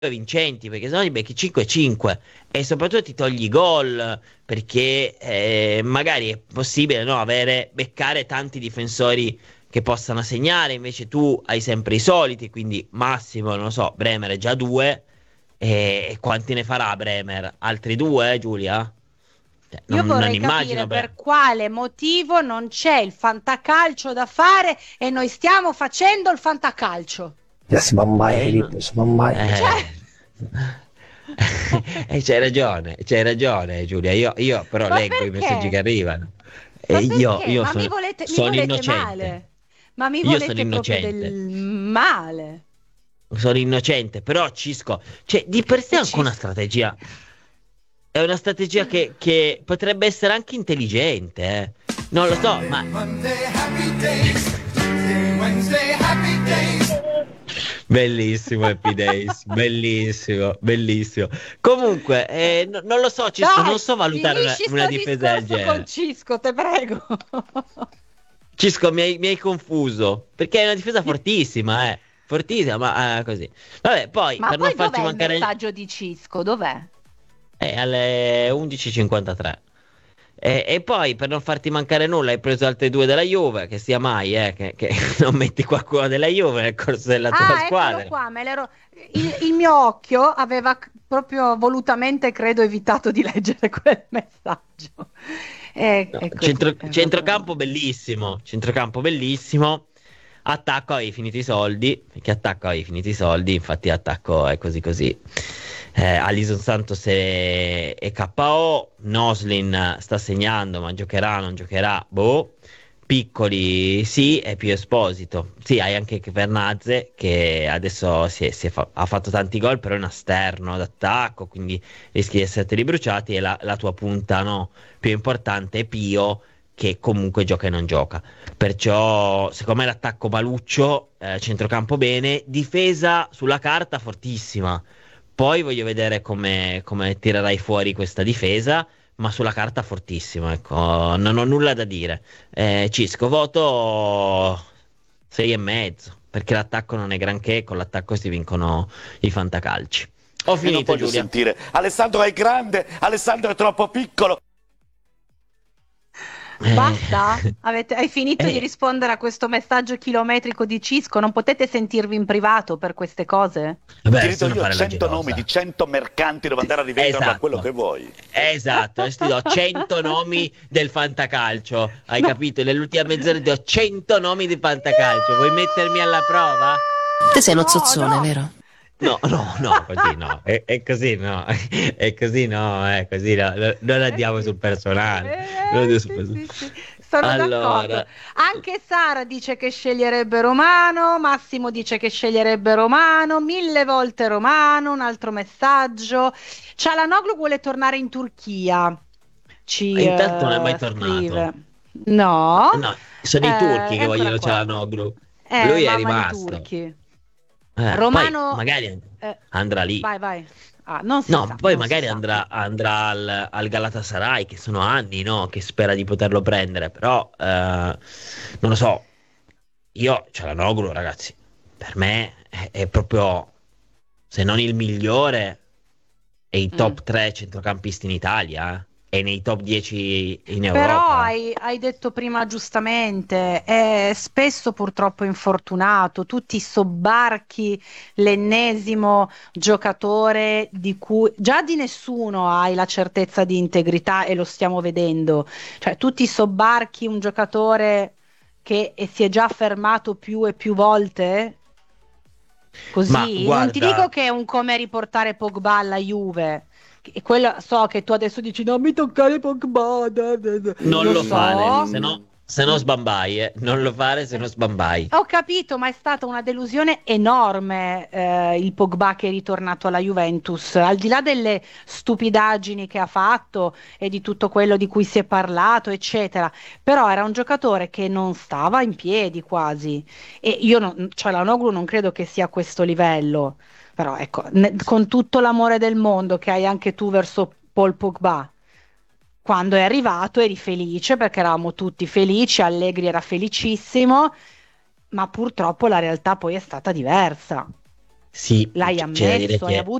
vincenti, perché sennò ti becchi 5-5 e soprattutto ti togli i gol, perché magari è possibile, no, beccare tanti difensori che possano segnare, invece tu hai sempre i soliti, quindi massimo, non lo so, Bremer è già due, e quanti ne farà Bremer? Altri due, Giulia? Cioè, Io non vorrei capire immagino, per quale motivo non c'è il fantacalcio da fare e noi stiamo facendo il fantacalcio. Si va mai, No- Filippo, si va mai. Cioè, eh, c'hai ragione Giulia, io però ma leggo i messaggi che perché? arrivano e Ma io, perché? io Ma mi sono, volete, mi sono volete innocente, male? Ma mi io sono volete proprio innocente, del male? sono innocente, però Cisco, cioè di per sé è E anche una strategia, è una strategia che potrebbe essere anche intelligente, eh. Non lo so, ma Monday, happy days. Tuesday, Wednesday, happy days. bellissimo Happy Days, bellissimo, bellissimo. Comunque, non lo so, Cisco, non Dai, so valutare finisci una sto difesa del discorso con genere. Cisco, te prego. Cisco, mi hai confuso, perché è una difesa fortissima, ma così. Vabbè, poi, Ma per non poi dov'è farci il mancare, messaggio di Cisco? Dov'è? è alle 11:53. E poi, per non farti mancare nulla, hai preso altre due della Juve, che sia mai, che non metti qualcuno della Juve nel corso della tua Ah, eccolo squadra. qua, il mio occhio aveva proprio volutamente, credo, evitato di leggere quel messaggio. No, È così, è proprio... centrocampo bellissimo, attacco avevi finito i soldi, perché attacco avevi finito i soldi, infatti attacco è così così. Alison Santos è KO, Noslin sta segnando, ma giocherà, non giocherà, boh. Piccoli sì, e più Esposito. Sì, hai anche Vernazze che adesso ha fatto tanti gol, però è un esterno d'attacco, quindi rischi di esserteli bruciati e la tua punta, no? Più importante è Pio che comunque gioca e non gioca. Perciò, secondo me, l'attacco maluccio, centrocampo bene, difesa sulla carta fortissima. Poi voglio vedere come tirerai fuori questa difesa, ma sulla carta fortissima, ecco, non ho nulla da dire. Cisco, voto 6,5, perché l'attacco non è granché, con l'attacco si vincono i fantacalci. Ho E non finito, voglio Giulia. sentire Alessandro è grande, Alessandro è troppo piccolo. Eh, Basta? Hai finito di eh, rispondere a questo messaggio chilometrico di Cisco? Non potete sentirvi in privato per queste cose? vabbè, Ti adesso do non io fare la 100 nomi di gelosa. 100 mercanti dove andare a rivenderlo a quello Esatto, che vuoi. esatto. Adesso ti do 100 nomi del fantacalcio. Hai No. capito? Nell'ultima mezz'ora ti do 100 nomi di fantacalcio. Vuoi mettermi alla prova? Te sei uno No, zozzone, no. vero? No, no, no, così no. È così no. È così no, così no. Non andiamo Sì. sul personale. Non andiamo sul Sì, personale. sì, sì. Sono d'accordo. Allora, Anche Sara dice che sceglierebbe Romano, Massimo dice che sceglierebbe Romano, 1000 volte Romano, un altro messaggio. Cialanoglu vuole tornare in Turchia, ci intanto non è mai scrive. tornato. No, No, sono i turchi è che ancora vogliono qua. Cialanoglu. Lui è Mamma di rimasto. turchi. Poi Romano, magari eh, andrà lì. vai, vai. Ah, non si No, sa, poi non si magari sa. andrà al Galatasaray, che sono anni, no, che spera di poterlo prendere, però non lo so. Io, Cialanoglu, ragazzi, per me è proprio, se non il migliore, è i Mm. top 3 centrocampisti in Italia, e nei top 10 in Però Europa. hai detto prima giustamente, è spesso purtroppo infortunato, tu ti sobbarchi l'ennesimo giocatore di cui già di nessuno hai la certezza di integrità e lo stiamo vedendo, cioè tu ti sobbarchi un giocatore che si è già fermato più e più volte, Ma così, non ti dico guarda, che è un come riportare Pogba alla Juve. E quello so che tu adesso dici non mi toccare Pogba, non lo lo fare, so. se no sbambai, non lo fare, se no sbambai. Ho capito, ma è stata una delusione enorme il Pogba che è ritornato alla Juventus, al di là delle stupidaggini che ha fatto e di tutto quello di cui si è parlato, eccetera, però era un giocatore che non stava in piedi quasi e io cioè Lanoglu non credo che sia a questo livello, però ecco, con tutto l'amore del mondo che hai anche tu verso Paul Pogba. Quando è arrivato eri felice perché eravamo tutti felici, Allegri era felicissimo, ma purtroppo la realtà poi è stata diversa. Sì, L'hai c'è da dire ammesso, hai che avuto